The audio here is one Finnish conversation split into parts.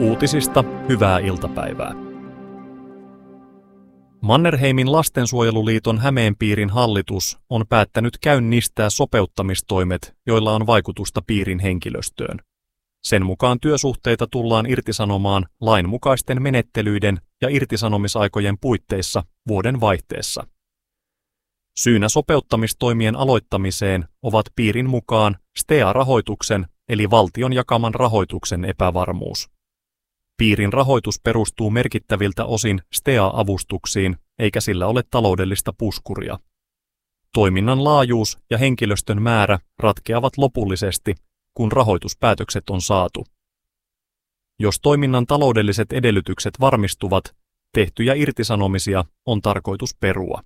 Uutisista hyvää iltapäivää. Mannerheimin lastensuojeluliiton Hämeenpiirin hallitus on päättänyt käynnistää sopeuttamistoimet, joilla on vaikutusta piirin henkilöstöön. Sen mukaan työsuhteita tullaan irtisanomaan lainmukaisten menettelyiden ja irtisanomisaikojen puitteissa vuoden vaihteessa. Syynä sopeuttamistoimien aloittamiseen ovat piirin mukaan STEA-rahoituksen eli valtion jakaman rahoituksen epävarmuus. Piirin rahoitus perustuu merkittäviltä osin STEA-avustuksiin, eikä sillä ole taloudellista puskuria. Toiminnan laajuus ja henkilöstön määrä ratkeavat lopullisesti, kun rahoituspäätökset on saatu. Jos toiminnan taloudelliset edellytykset varmistuvat, tehtyjä irtisanomisia on tarkoitus perua.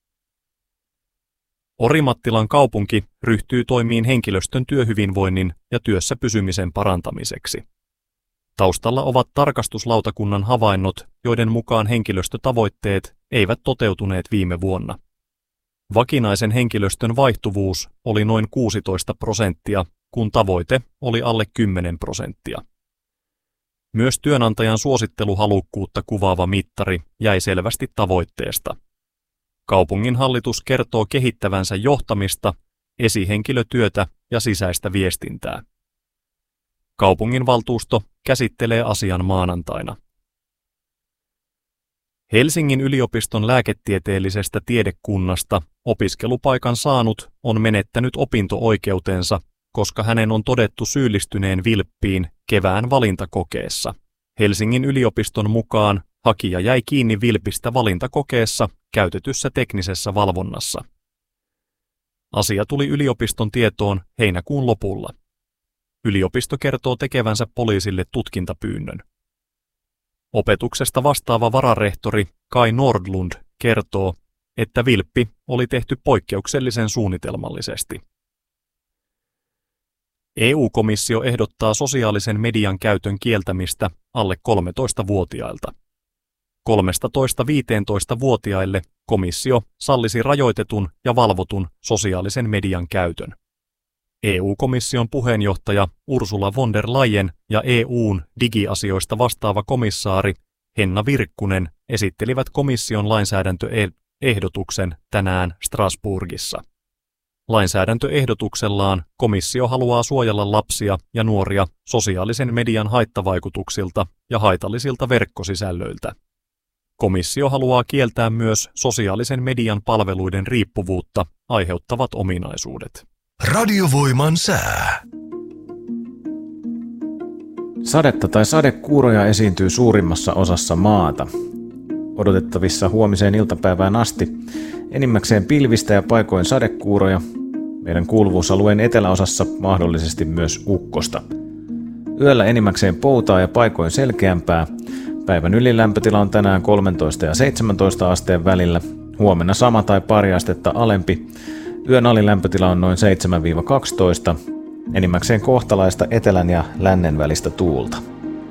Orimattilan kaupunki ryhtyy toimiin henkilöstön työhyvinvoinnin ja työssä pysymisen parantamiseksi. Taustalla ovat tarkastuslautakunnan havainnot, joiden mukaan henkilöstötavoitteet eivät toteutuneet viime vuonna. Vakinaisen henkilöstön vaihtuvuus oli noin 16%, kun tavoite oli alle 10%. Myös työnantajan suositteluhalukkuutta kuvaava mittari jäi selvästi tavoitteesta. Kaupungin hallitus kertoo kehittävänsä johtamista, esihenkilötyötä ja sisäistä viestintää. Kaupunginvaltuusto käsittelee asian maanantaina. Helsingin yliopiston lääketieteellisestä tiedekunnasta opiskelupaikan saanut on menettänyt opinto-oikeutensa, koska hänen on todettu syyllistyneen vilppiin kevään valintakokeessa. Helsingin yliopiston mukaan hakija jäi kiinni vilpistä valintakokeessa käytetyssä teknisessä valvonnassa. Asia tuli yliopiston tietoon heinäkuun lopulla. Yliopisto kertoo tekevänsä poliisille tutkintapyynnön. Opetuksesta vastaava vararehtori Kai Nordlund kertoo, että vilppi oli tehty poikkeuksellisen suunnitelmallisesti. EU-komissio ehdottaa sosiaalisen median käytön kieltämistä alle 13-vuotiailta. 13-15-vuotiaille komissio sallisi rajoitetun ja valvotun sosiaalisen median käytön. EU-komission puheenjohtaja Ursula von der Leyen ja EU:n digiasioista vastaava komissaari Henna Virkkunen esittelivät komission lainsäädäntöehdotuksen tänään Strasbourgissa. Lainsäädäntöehdotuksellaan komissio haluaa suojella lapsia ja nuoria sosiaalisen median haittavaikutuksilta ja haitallisilta verkkosisällöiltä. Komissio haluaa kieltää myös sosiaalisen median palveluiden riippuvuutta aiheuttavat ominaisuudet. Radiovoiman sää. Sadetta tai sadekuuroja esiintyy suurimmassa osassa maata. Odotettavissa huomiseen iltapäivään asti enimmäkseen pilvistä ja paikoin sadekuuroja, meidän kuuluvuusalueen eteläosassa mahdollisesti myös ukkosta. Yöllä enimmäkseen poutaa ja paikoin selkeämpää. Päivän ylilämpötila on tänään 13 ja 17 asteen välillä, huomenna sama tai pari astetta alempi. Yön alilämpötila on noin 7-12, enimmäkseen kohtalaista etelän ja lännen välistä tuulta.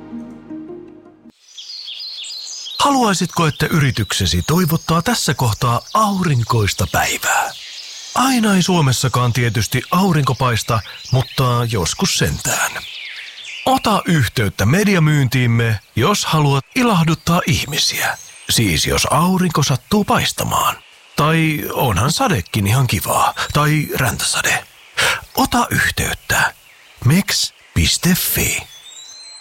Haluaisitko, että yrityksesi toivottaa tässä kohtaa aurinkoista päivää? Aina ei Suomessakaan tietysti aurinko paista, mutta joskus sentään. Ota yhteyttä mediamyyntiimme, jos haluat ilahduttaa ihmisiä. Siis jos aurinko sattuu paistamaan. Tai onhan sadekin ihan kivaa. Tai räntäsade. Ota yhteyttä. meks.fi